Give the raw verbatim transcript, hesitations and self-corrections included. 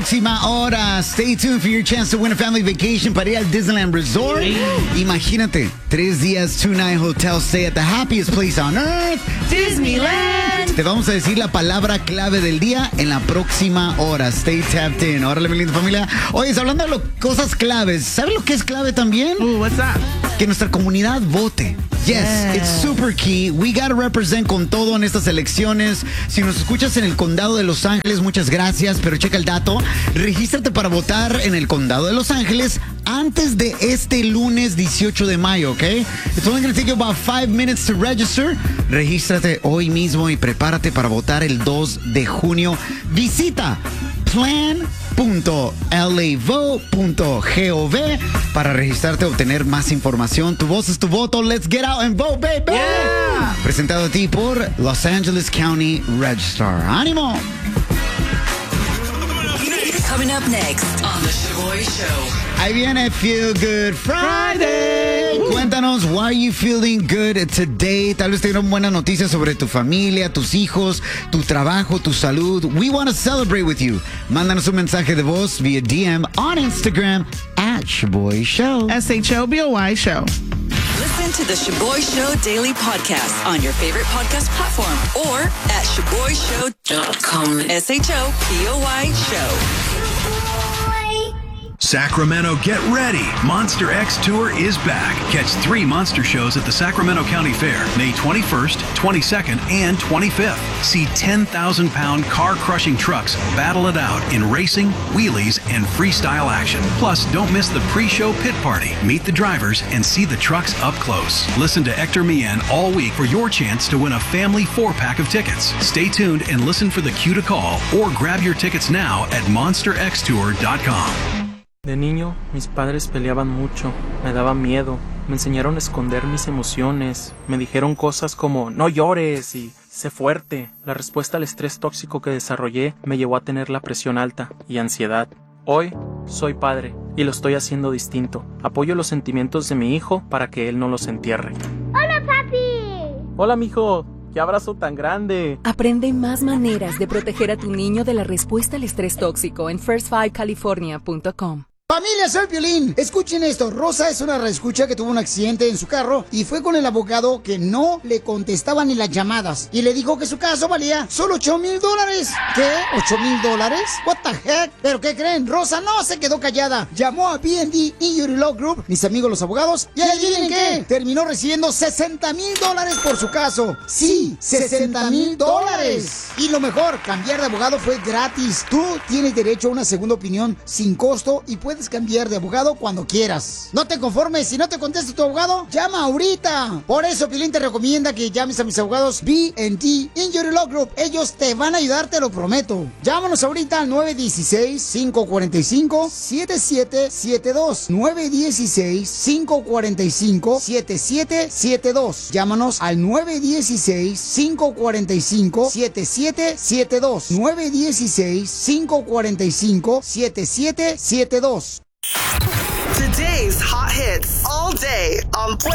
Próxima hora, stay tuned for your chance to win a family vacation para ir al Disneyland Resort. Imagínate, tres días, two night hotel stay at the happiest place on earth, Disneyland. Te vamos a decir la palabra clave del día en la próxima hora. Stay tapped in. Órale, mi linda familia. Oye, hablando de lo, cosas claves, ¿sabes lo que es clave también? Ooh, what's that? Que nuestra comunidad vote. Yes, yeah. It's super key. We gotta represent con todo en estas elecciones. Si nos escuchas en el condado de Los Ángeles, muchas gracias, pero checa el dato. Regístrate para votar en el condado de Los Ángeles antes de este lunes dieciocho de mayo, ¿ok? It's only gonna take you about five minutes to register. Regístrate hoy mismo y prepárate para votar el dos de junio. Visita plan punto lavo punto gov para registrarte y obtener más información. Tu voz es tu voto. Let's get out and vote, baby. Yeah. Presentado a ti por Los Angeles County Registrar. ¡Ánimo! Coming up next on The Shaboy Show. Ahí viene Feel Good Friday. Cuéntanos, why are you feeling good today? Tal vez te dieron buenas noticias sobre tu familia, tus hijos, tu trabajo, tu salud. We want to celebrate with you. Mándanos un mensaje de voz vía D M on Instagram at Shaboy Show. S H O B O Y Show. Listen to The Shaboy Show Daily Podcast on your favorite podcast platform or at shaboy show dot com. S H O B O Y Show. Sacramento, get ready. Monster X Tour is back. Catch three monster shows at the Sacramento County Fair, May twenty-first, twenty-second, and twenty-fifth. See ten thousand pound car-crushing trucks battle it out in racing, wheelies, and freestyle action. Plus, don't miss the pre-show pit party. Meet the drivers and see the trucks up close. Listen to Hector Millan all week for your chance to win a family four-pack of tickets. Stay tuned and listen for the cue to call or grab your tickets now at monster x tour dot com. De niño, mis padres peleaban mucho, me daba miedo, me enseñaron a esconder mis emociones, me dijeron cosas como no llores y sé fuerte. La respuesta al estrés tóxico que desarrollé me llevó a tener la presión alta y ansiedad. Hoy soy padre y lo estoy haciendo distinto. Apoyo los sentimientos de mi hijo para que él no los entierre. ¡Hola, papi! Hola, mijo. ¡Qué abrazo tan grande! Aprende más maneras de proteger a tu niño de la respuesta al estrés tóxico en first five california punto com. Familia, soy Piolín. Escuchen esto. Rosa es una reescucha que tuvo un accidente en su carro y fue con el abogado que no le contestaba ni las llamadas. Y le dijo que su caso valía solo ocho mil dólares. ¿Qué? ¿ocho mil dólares? What the heck? ¿Pero qué creen? Rosa no se quedó callada. Llamó a B and D Injury Law Group, mis amigos los abogados, y adivinen qué. Terminó recibiendo sesenta mil dólares por su caso. Sí, sesenta mil dólares. Y lo mejor, cambiar de abogado fue gratis. Tú tienes derecho a una segunda opinión sin costo y puedes cambiar de abogado cuando quieras. No te conformes, si no te contesta tu abogado, llama ahorita. Por eso Pilín te recomienda que llames a mis abogados B and D Injury Law Group. Ellos te van a ayudar, te lo prometo. Llámanos ahorita al nueve uno seis, cinco cuatro cinco, siete siete siete dos. nueve uno seis, cinco cuatro cinco, siete siete siete dos. Llámanos al nueve uno seis, cinco cuatro cinco, siete siete siete dos. nueve uno seis, cinco cuatro cinco, siete siete siete dos. Today's hot hits all day on Play.